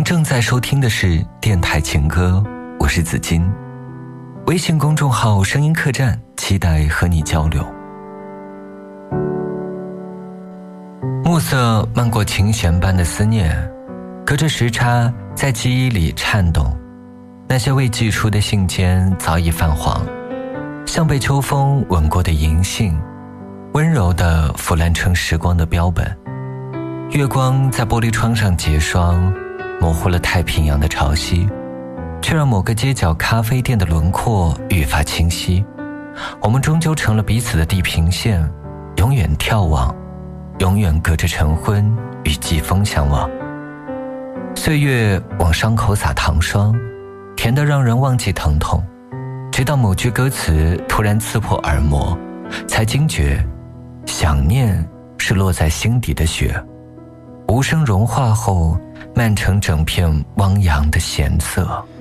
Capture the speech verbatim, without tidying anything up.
您正在收听的是电台情歌，我是子金。微信公众号声音客栈，期待和你交流。暮色漫过琴弦般的思念，隔着时差在记忆里颤动。那些未寄出的信笺早已泛黄，像被秋风吻过的银杏，温柔地腐烂成时光的标本。月光在玻璃窗上结霜，模糊了太平洋的潮汐，却让某个街角咖啡店的轮廓愈发清晰。我们终究成了彼此的地平线，永远眺望，永远隔着晨昏与季风相望。岁月往伤口撒糖霜，甜得让人忘记疼痛，直到某句歌词突然刺破耳膜，才惊觉想念是落在心底的雪，无声融化后漫成整片汪洋的咸涩。